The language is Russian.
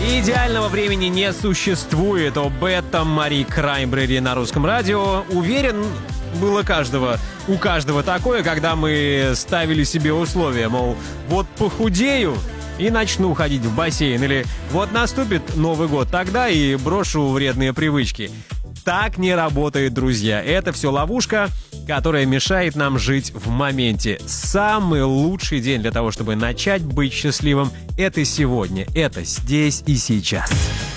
Идеального времени не существует. Об этом Мари Краймбрери на Русском радио. Уверен, было у каждого такое, когда мы ставили себе условия, мол, вот похудею и начну ходить в бассейн, или вот наступит Новый год, тогда и брошу вредные привычки. Так не работает, друзья. Это все ловушка, которая мешает нам жить в моменте. Самый лучший день для того, чтобы начать быть счастливым, это сегодня, это здесь и сейчас.